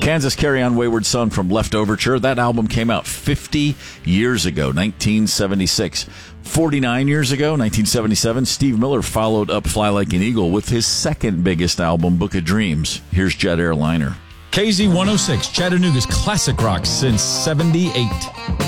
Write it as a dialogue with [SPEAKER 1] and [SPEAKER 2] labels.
[SPEAKER 1] Kansas Carry On Wayward Son from Left Overture. That album came out 50 years ago, 1976. 49 years ago, 1977, Steve Miller followed up Fly Like an Eagle with his second biggest album, Book of Dreams. Here's Jet Airliner.
[SPEAKER 2] KZ106, Chattanooga's classic rock since 78.